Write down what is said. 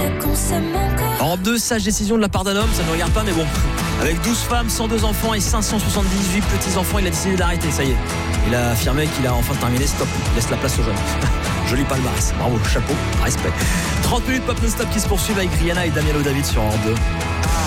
Europe 2, sage décision de la part d'un homme, ça ne regarde pas, mais bon. Avec 12 femmes, 102 enfants et 578 petits-enfants, il a décidé d'arrêter, ça y est. Il a affirmé qu'il a enfin terminé, stop, laisse la place aux jeunes. Joli palmarès, bravo, chapeau, respect. 30 minutes pop non-stop qui se poursuivent avec Rihanna et Damiano David sur Europe 2.